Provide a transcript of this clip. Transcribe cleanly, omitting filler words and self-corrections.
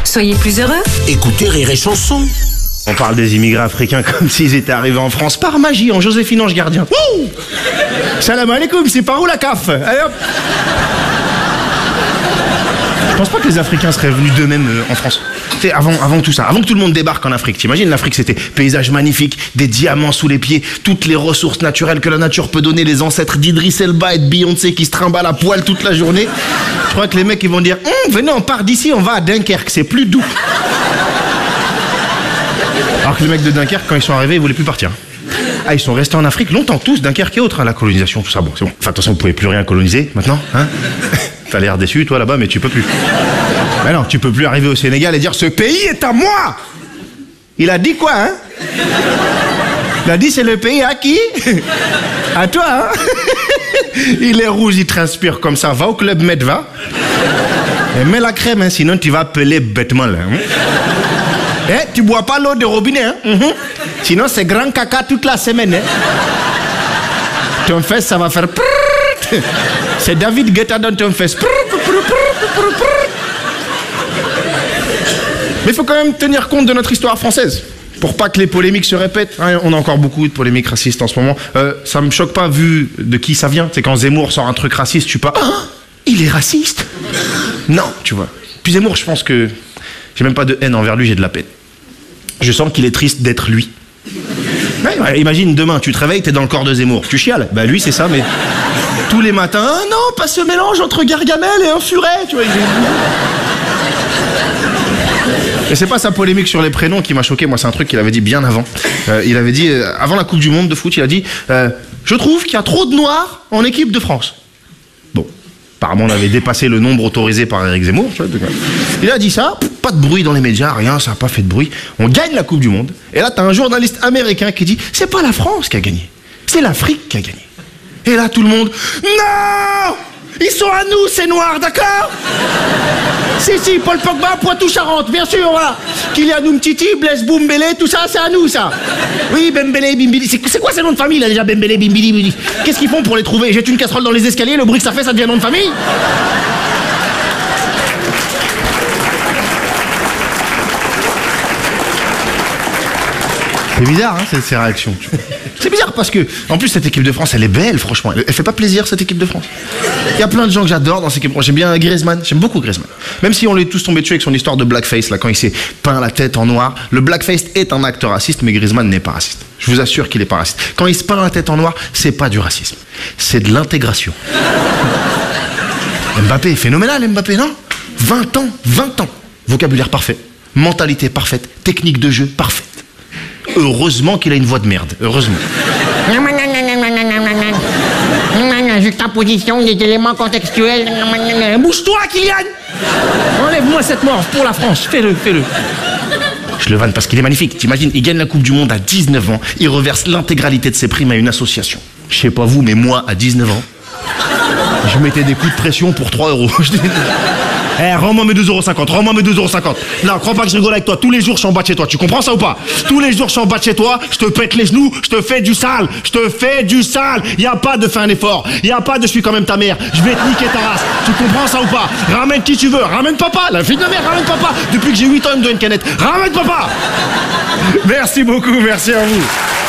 Soyez plus heureux. Écoutez Rire et Chanson. On parle des immigrés africains comme s'ils étaient arrivés en France par magie, en Joséphine Ange Gardien. Wouh! Salam alaikum, c'est par où la CAF? Allez hop! Je pense pas que les Africains seraient venus d'eux-mêmes en France. Tu sais, avant tout ça, avant que tout le monde débarque en Afrique, t'imagines, l'Afrique c'était paysage magnifique, des diamants sous les pieds, toutes les ressources naturelles que la nature peut donner, les ancêtres d'Idriss Elba et de Beyoncé qui se trimballent à poil toute la journée. Je crois que les mecs ils vont dire venez, on part d'ici, on va à Dunkerque, c'est plus doux. Alors que les mecs de Dunkerque, quand ils sont arrivés, ils voulaient plus partir. Ah, ils sont restés en Afrique longtemps, tous, Dunkerque et autres, hein, la colonisation, tout ça, bon, c'est bon. Enfin, de toute façon, vous pouvez plus rien coloniser, maintenant, hein. T'as l'air déçu, toi, là-bas, mais tu peux plus. Mais non, tu peux plus arriver au Sénégal et dire « Ce pays est à moi !» Il a dit quoi, hein? Il a dit « C'est le pays à qui? À toi, hein? » Il est rouge, il transpire comme ça. Va au club Med, va. Et mets la crème, hein, sinon tu vas peler bêtement, là. Hein? Eh, tu bois pas l'eau de robinet, hein? Sinon, c'est grand caca toute la semaine, hein? Ton fesse, ça va faire... C'est David Guetta dans ton fesse. Mais il faut quand même tenir compte de notre histoire française, pour pas que les polémiques se répètent. On a encore beaucoup de polémiques racistes en ce moment. Ça me choque pas vu de qui ça vient. C'est quand Zemmour sort un truc raciste, tu pas... Ah, il est raciste? Non, tu vois. Puis Zemmour, je pense que... J'ai même pas de haine envers lui, j'ai de la peine. Je sens qu'il est triste d'être lui. Ouais, imagine, demain, tu te réveilles, t'es dans le corps de Zemmour. Tu chiales? Bah lui, c'est ça, mais... Tous les matins, ah non, pas ce mélange entre Gargamel et un furet, tu vois. Et c'est pas sa polémique sur les prénoms qui m'a choqué, moi c'est un truc qu'il avait dit bien avant. Il avait dit, avant la Coupe du Monde de foot, il a dit je trouve qu'il y a trop de noirs en équipe de France. Bon, apparemment on avait dépassé le nombre autorisé par Éric Zemmour. Tu vois, il a dit ça, pas de bruit dans les médias, rien, ça a pas fait de bruit. On gagne la Coupe du Monde, et là t'as un journaliste américain qui dit c'est pas la France qui a gagné, c'est l'Afrique qui a gagné. Et là, tout le monde... Non! Ils sont à nous, ces noirs, d'accord? Si, Paul Pogba, Poitou-Charentes, bien sûr, voilà. Kylian Umtiti, Blaise Boumbélé, tout ça, c'est à nous, ça. Oui, Bembélé, Bimbili. C'est quoi ces noms de famille, là, déjà, Bembélé, Bimbili? Qu'est-ce qu'ils font pour les trouver? Jette une casserole dans les escaliers, le bruit que ça fait, ça devient nom de famille? C'est bizarre, hein, ces réactions. C'est bizarre parce que, en plus, cette équipe de France, elle est belle, franchement. Elle fait pas plaisir, cette équipe de France. Il y a plein de gens que j'adore dans cette équipe. J'aime bien Griezmann, j'aime beaucoup Griezmann. Même si on l'est tous tombés dessus avec son histoire de blackface, là, quand il s'est peint la tête en noir. Le blackface est un acte raciste, mais Griezmann n'est pas raciste. Je vous assure qu'il est pas raciste. Quand il se peint la tête en noir, c'est pas du racisme. C'est de l'intégration. Mbappé est phénoménal, Mbappé, non? 20 ans. Vocabulaire parfait. Mentalité parfaite. Technique de jeu parfaite. Heureusement qu'il a une voix de merde. Heureusement. Juxtaposition des éléments contextuels. Bouge-toi, Kylian! Enlève-moi cette morve pour la France. Fais-le. Je le vanne parce qu'il est magnifique. T'imagines, il gagne la Coupe du Monde à 19 ans. Il reverse l'intégralité de ses primes à une association. Je sais pas vous, mais moi, à 19 ans, je mettais des coups de pression pour 3 €. Eh, rends-moi mes 2,50 €, rends-moi mes 2,50 €. Non, crois pas que je rigole avec toi. Tous les jours, je suis en bas de chez toi. Tu comprends ça ou pas? Tous les jours, je suis en bas de chez toi. Je te pète les genoux. Je te fais du sale. Y a pas de faire un effort. Y a pas de je suis quand même ta mère. Je vais te niquer ta race. Tu comprends ça ou pas? Ramène qui tu veux. Ramène papa. La fille de ma mère, ramène papa. Depuis que j'ai 8 ans, il me doit une canette. Ramène papa. Merci beaucoup. Merci à vous.